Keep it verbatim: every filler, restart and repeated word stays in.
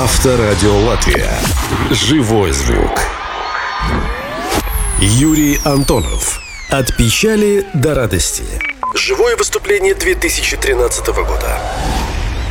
Авторадио Латвия. Живой звук. Юрий Антонов. От печали до радости. Живое выступление две тысячи тринадцатого года.